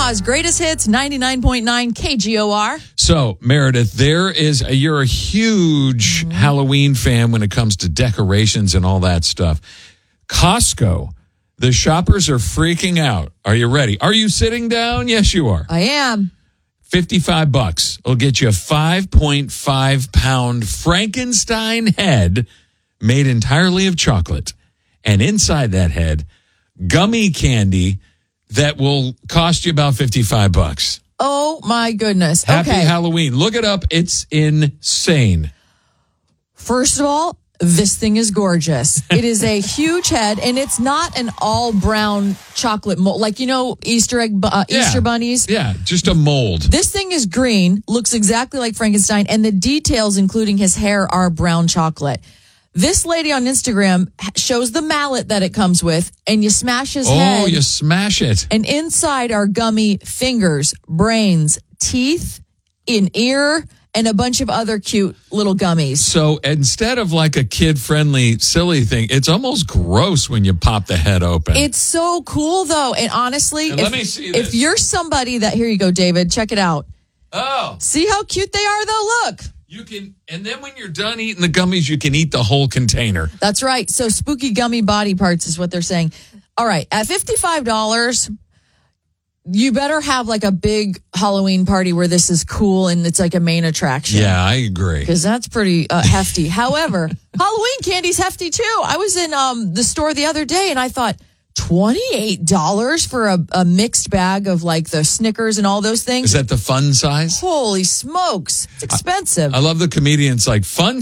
Omaha's greatest hits, 99.9 KGOR. So, Meredith, you're a huge Halloween fan when it comes to decorations and all that stuff. Costco, the shoppers are freaking out. Are you ready? Are you sitting down? Yes, you are. I am. $55. It'll get you a 5.5 pound Frankenstein head made entirely of chocolate. And inside that head, gummy candy that will cost you about $55. Oh, my goodness. Happy okay. Halloween. Look it up. It's insane. First of all, this thing is gorgeous. It is a huge head, and it's not an all brown chocolate mold, like, Easter bunnies. Yeah, just a mold. This thing is green, looks exactly like Frankenstein, and the details, including his hair, are brown chocolate. This lady on Instagram shows the mallet that it comes with, and you smash his head. Oh, you smash it. And inside are gummy fingers, brains, teeth, an ear, and a bunch of other cute little gummies. So instead of like a kid-friendly, silly thing, it's almost gross when you pop the head open. It's so cool, though. And honestly, let me see this. If you're somebody that, here you go, David, check it out. Oh. See how cute they are, though? Look. You can, and then when you're done eating the gummies, you can eat the whole container. That's right. So spooky gummy body parts is what they're saying. All right. At $55, you better have like a big Halloween party where this is cool and it's like a main attraction. Yeah, I agree. Because that's pretty hefty. However, Halloween candy's hefty too. I was in the store the other day and I thought, $28 for a mixed bag of like the Snickers and all those things. Is that the fun size? Holy smokes. It's expensive. I love the comedians like fun